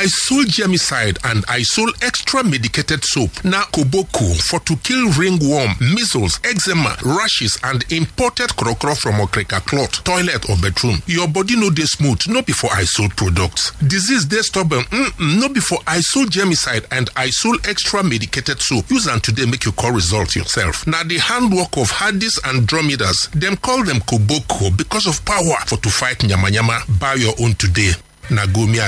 Isol Germicide and Isol Extra Medicated Soap na koboko for to kill ringworm, measles, eczema, rashes and imported krokro from okreka cloth, toilet or bedroom. Your body no dey smooth, no be for Isol products. Disease dey stubborn, no be for Isol Germicide and Isol Extra Medicated Soap. Use am today make you call result yourself. Na the handwork of Hadis and Dromedas. Them call them koboko because of power for to fight nyama nyama. Buy your own today. Na go me